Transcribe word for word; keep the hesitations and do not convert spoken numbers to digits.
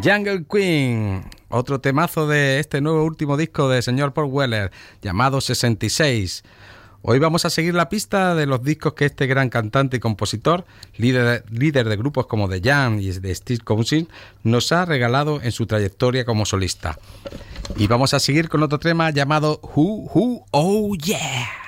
Jungle Queen, otro temazo de este nuevo último disco de señor Paul Weller, llamado sesenta y seis. Hoy vamos a seguir la pista de los discos que este gran cantante y compositor, líder, líder de grupos como The Jam y de Steve Cousin, nos ha regalado en su trayectoria como solista. Y vamos a seguir con otro tema llamado Who, Who, Oh Yeah.